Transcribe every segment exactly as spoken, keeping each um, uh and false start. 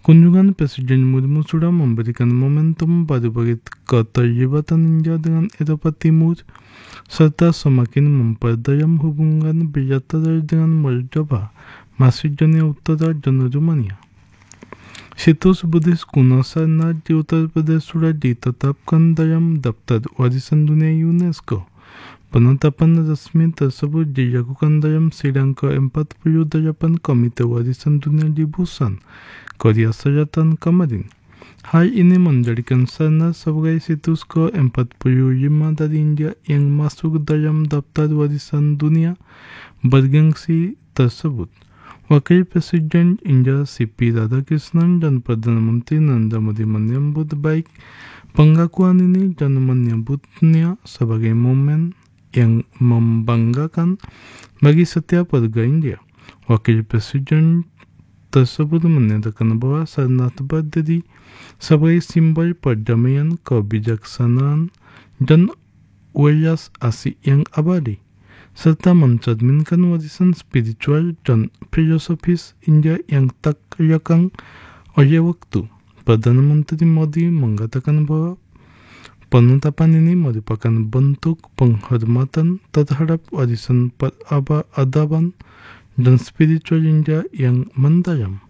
Kunjungan Presiden Murmu sudah memberikan momentum baru bagi keterlibatan India dengan Eropa Timur, serta semakin memperdalam hubungan bilateral dengan Moldova, Macedonia Utara, dan Rumania. Situs Buddhis kuno Sarnath di Uttar Pradesh sudah ditetapkan dalam Daftar Warisan Dunia UNESCO. Penetapan resmi tersebut dilakukan dalam sidang ke empat puluh delapan Komite Warisan Dunia di Busan, Korea Selatan kemarin. Hal ini menjadikan Sarnath sebagai situs ke empat puluh lima dari India yang masuk dalam Daftar Warisan Dunia bergengsi tersebut. Wakil Presiden India C P Radhakrishnan dan Perdana Menteri Narendra Modi menyambut baik pengakuan ini dan menyebutnya sebagai momen yang membanggakan bagi setiap warga India. Wakil Presiden tersebut menyatakan bahwa Sarnath berdiri sebagai simbol perdamaian, kebijaksanaan, dan welas asih yang abadi, serta mencerminkan warisan spiritual dan filosofis India yang tak lekang oleh waktu. Perdana Menteri Modi mengatakan bahwa penetapan ini merupakan bentuk penghormatan terhadap warisan peradaban dan spiritual India yang mendalam.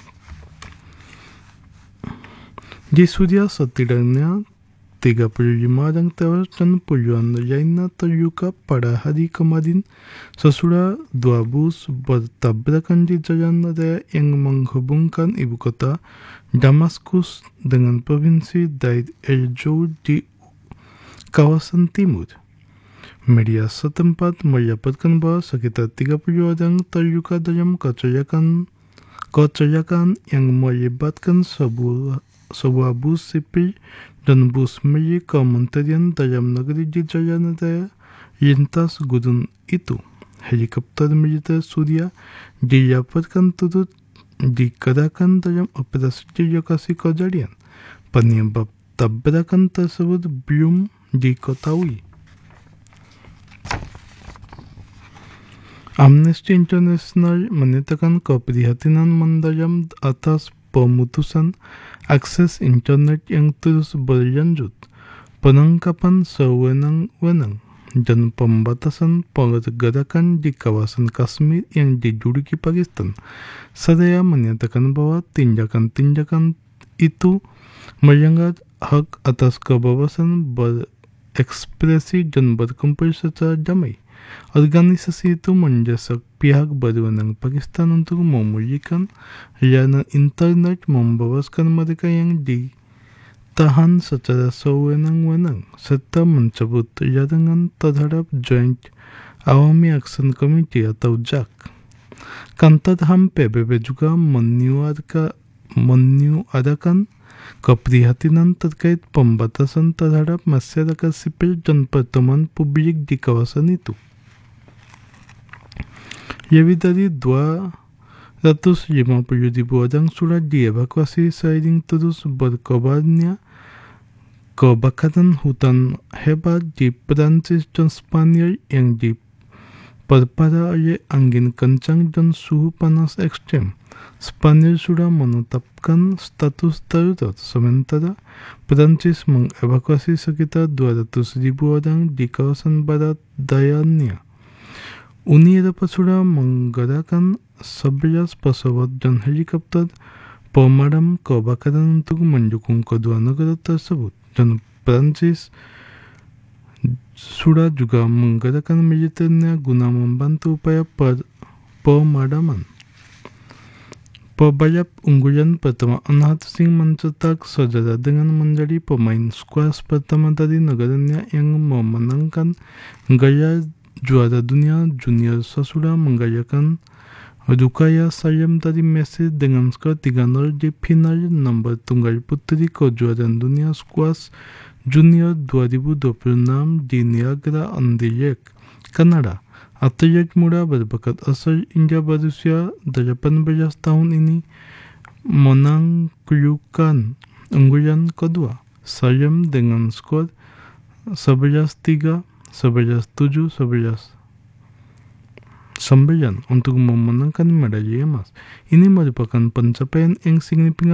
Di Suria setidaknya tiga puluh lima orang tewas dan puluhan lainnya terluka pada hari kemarin sesudah dua bus bertabrakan di jalan raya yang menghubungkan ibu kota Damaskus dengan provinsi Deir el-Zour di kawasan timur. Media setempat melaporkan bahwa sekitar tiga puluh orang terluka dalam kecelakaan kecelakaan yang melibatkan sebuah, sebuah bus sipil dan bus milik Kementerian Dalam Negeri di jalan raya lintas gunung itu. Helikopter militer Suria dilaporkan turut dikerahkan dalam operasi di lokasi kejadian. Penyebab tabrakan tersebut belum diketahui. Amnesty International menyatakan keprihatinan mendalam atas pemutusan akses internet yang terus berlanjut, penangkapan sewenang-wenang, dan pembatasan pergerakan di kawasan Kashmir yang diduduki Pakistan. Seraya menyatakan bahwa tindakan-tindakan itu melanggar hak atas kebebasan berekspresi dan berkumpul secara damai. Organisasi itu mendesak pihak berwenang Pakistan untuk memulihkan layanan internet, membebaskan mereka yang ditahan secara sewenang-wenang, serta mencabut larangan terhadap Joint Awami Action Committee atau J A C. Kantor H A M P B B juga menyuarakan keprihatinan terkait pembatasan terhadap masyarakat sipil dan pertemuan publik di kawasan itu. Lebih dari dua ratus lima puluh ribu orang sudah dievakuasi seiring terus berkobarnya kebakaran hutan hebat di Perancis dan Spanyol yang diperparah oleh angin kencang dan suhu panas ekstrem. Spanyol sudah menetapkan status darurat, sementara Perancis mengevakuasi sekitar dua ratus ribu orang di kawasan barat dayanya. Uni Eropa sudah menggerakkan sebelas pesawat dan helikopter pemadam kebakaran untuk mendukung kedua negara tersebut, dan Perancis sudah juga menggerakkan militernya guna membantu upaya pemadaman. Pebalap unggulan pertama Anhad Singh mencetak sejarah dengan menjadi pemain squash pertama dari negaranya yang memenangkan gelar juara dunia junior sesudah menggalakkan Ruqayyah Salam dari Mesir dengan skor tiga nol di final nomor tunggal putri kejuaraan dunia squash junior dua ribu dua puluh enam di Niagara-on-the-Lake, Kanada. Atlet muda berbakat asal India berusia delapan belas tahun ini menaklukkan unggulan kedua, Salam, dengan skor sebelas tiga, sebelas tujuh, sebelas sembilan untuk memenangkan medali emas. Ini merupakan pencapaian yang signifikan